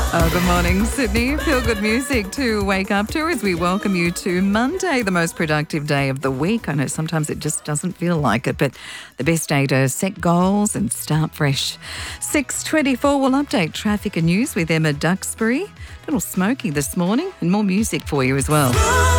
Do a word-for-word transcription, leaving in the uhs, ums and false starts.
Oh, good morning, Sydney. Feel good music to wake up to as we welcome you to Monday, the most productive day of the week. I know sometimes it just doesn't feel like it, but the best day to set goals and start fresh. six twenty-four, we'll update traffic and news with Emma Duxbury. A little smoky this morning and more music for you as well.